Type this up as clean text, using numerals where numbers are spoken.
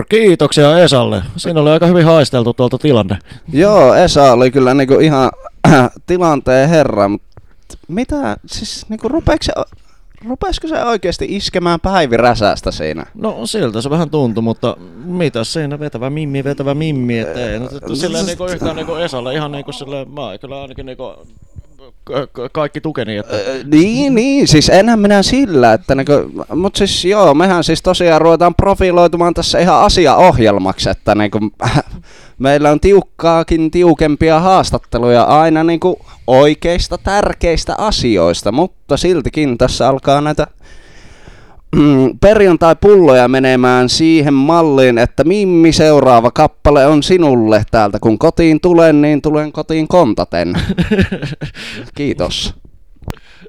Kiitoksia Esalle. Siinä oli aika hyvin haisteltu tuolta tilanne. Joo, Esa oli kyllä niinku ihan tilanteen herra, mutta mitä, siis niinku rupeisiko se oikeesti iskemään päiviräsästä siinä? No siltä se vähän tuntui, mutta mitäs siinä vetävä mimmi, ettei nyt silleen niinku yhtään niinku Esalle ihan niinku silleen, mä kyllä ainakin niinku kaikki tukeni, että... Niin, siis enhän minä sillä, että niinku, mut siis joo, mehän siis tosiaan ruvetaan profiloitumaan tässä ihan asiaohjelmaksi, että niinku, meillä on tiukempia haastatteluja aina niinku oikeista tärkeistä asioista, mutta siltikin tässä alkaa näitä perjantai-pulloja menemään siihen malliin, että Mimmi, seuraava kappale on sinulle täältä. Kun kotiin tulen, niin tulen kotiin kontaten. Kiitos.